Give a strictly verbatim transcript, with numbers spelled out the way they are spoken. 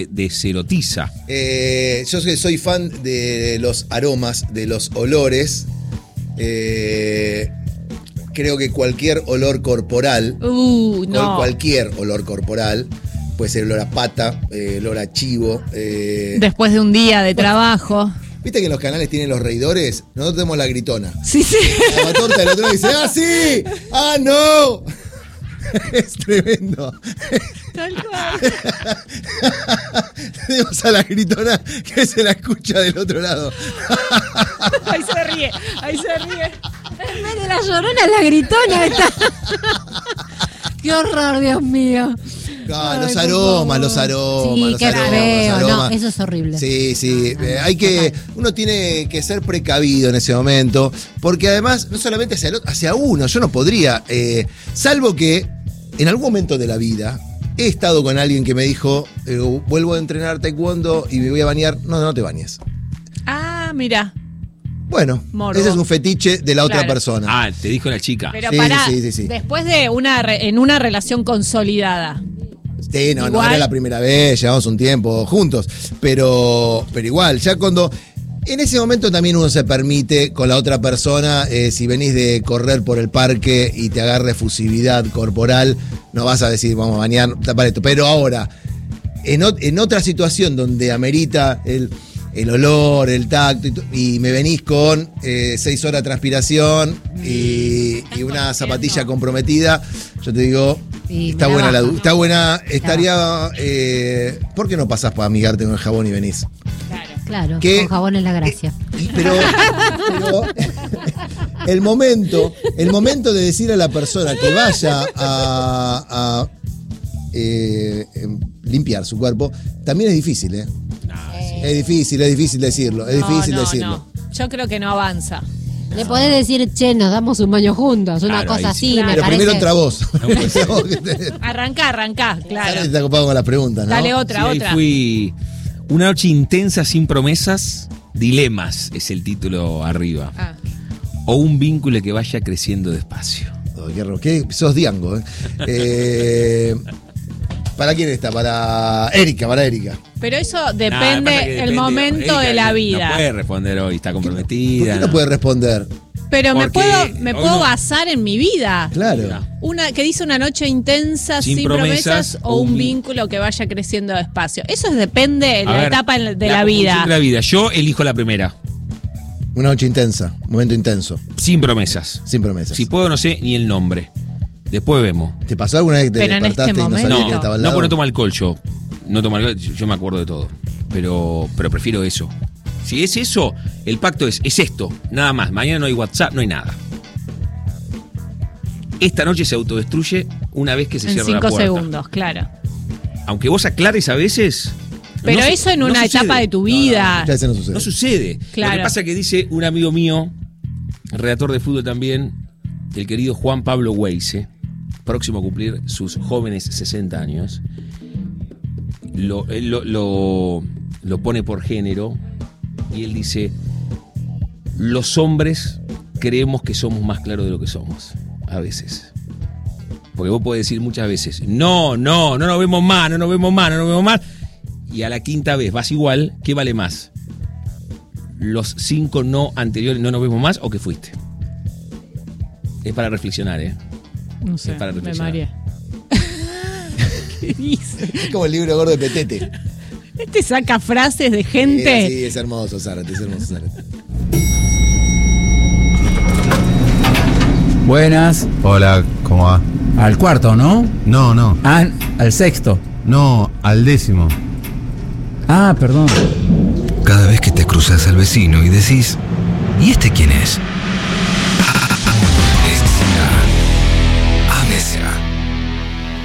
deserotiza. Eh, yo soy fan de los aromas, de los olores. Eh, creo que cualquier olor corporal, Uh, no. cualquier olor corporal, puede ser olor a pata, eh, olor a chivo. Eh, Después de un día de trabajo. ¿Viste que en los canales tienen los reidores? Nosotros tenemos la gritona. Sí, sí. La torta del otro dice, ¡ah, sí! ¡Ah, no! Es tremendo. Tal cual. Tenemos a la gritona que se la escucha del otro lado. Ahí se ríe, ahí se ríe. En vez de la llorona, la gritona está. Qué horror, Dios mío. Ah, Ay, los por aromas, favor. los aromas. Sí, los qué aromas, feo, los aromas. no, eso es horrible. Sí, sí. Eh, hay que. Uno tiene que ser precavido en ese momento. Porque además, no solamente hacia, el otro, hacia uno, yo no podría. Eh, salvo que en algún momento de la vida he estado con alguien que me dijo: eh, vuelvo a entrenar taekwondo y me voy a bañar. No, no te bañes. Ah, mira. Bueno, Morbo. ese es un fetiche de la otra Claro. persona. Ah, te dijo la chica. Pero Sí, pará, sí, sí, sí. después de una re- en una relación consolidada. Sí, no, no Igual. era la primera vez, llevamos un tiempo juntos, pero, pero igual, ya cuando... En ese momento también uno se permite con la otra persona, eh, si venís de correr por el parque y te agarra efusividad corporal, no vas a decir, vamos a bañar, tapar esto. Pero ahora, en, ot- en otra situación donde amerita el, el olor, el tacto, y, tu- y me venís con eh, seis horas de transpiración y, y una zapatilla comprometida, yo te digo... Sí, Está me la buena la bajo. du- está buena, estaría... Eh, ¿por qué no pasás para amigarte con el jabón y venís? Claro. Claro, ¿Qué? con jabón es la gracia. Pero, pero el momento, el momento de decir a la persona que vaya a, a, eh, em, limpiar su cuerpo, también es difícil, ¿eh? Ah, Es difícil, es difícil decirlo, es No, difícil no, decirlo. no. Yo creo que no avanza. Le podés decir, che, nos damos un baño juntos, una Claro, cosa ahí sí. así, Claro. me Pero parece. primero entra vos. puede Vos que te- Arrancá, arrancá, claro. Sale, está ocupado con las preguntas, ¿no? Dale otra, Sí, ahí otra. fui. Una noche intensa sin promesas, dilemas es el título arriba. Ah. O un vínculo que vaya creciendo despacio. Oh, qué ro- qué- sos Diango, ¿eh? Eh, ¿Para quién está? Para Erika, para Erika. Pero eso Nah, depende pasa que el depende- momento Erika de la no- vida. No puede responder hoy, está ¿Por comprometida. qué no puede responder? Pero me Porque puedo, me hoy puedo no- basar en mi vida. Claro. Una que dice una noche intensa sin, Sin promesas, promesas, o un un vi- vínculo que vaya creciendo despacio. Eso es- depende de A la ver, etapa en la- de la, conjunción vida. de la vida. Yo elijo la primera, Una noche intensa, un momento intenso, sin promesas. sin promesas. Si puedo, no sé ni el nombre. Después vemos. ¿Te pasó alguna vez que te Pero en despertaste este y no momento- sabías No, quién estaba al no lado? porque no tomo alcohol yo. No tomo alcohol, yo me acuerdo de todo. Pero, pero prefiero eso. Si es eso, el pacto es, es esto, nada más. Mañana no hay WhatsApp, no hay nada. Esta noche se autodestruye una vez que se En cierra la cinco puerta. segundos, claro. Aunque vos aclares a veces. Pero no su- eso en no una sucede. etapa de tu No, vida. muchas veces no sucede. No sucede. Claro. Lo que pasa es que dice un amigo mío, redactor de fútbol también, el querido Juan Pablo Weise, próximo a cumplir sus jóvenes sesenta años, lo, él lo, lo, lo pone por género y él dice, los hombres creemos que somos más claros de lo que somos, a veces. Porque vos podés decir muchas veces, no, no, no nos vemos más, no nos vemos más, no nos vemos más. Y a la quinta vez vas igual, ¿qué vale más? ¿Los cinco no anteriores no nos vemos más o que fuiste? Es para reflexionar, ¿eh? No sé, Es para me reflexionar. mareé. ¿Qué dice? Es como el libro gordo de Petete. Este saca frases de gente. Eh, sí, es hermoso, Zárate, es hermoso, Zárate. Buenas. Hola, ¿cómo va? Al cuarto, ¿no? No, no, Ah, al sexto. no, al décimo. Ah, perdón. Cada vez que te cruzas al vecino y decís, ¿y este quién es?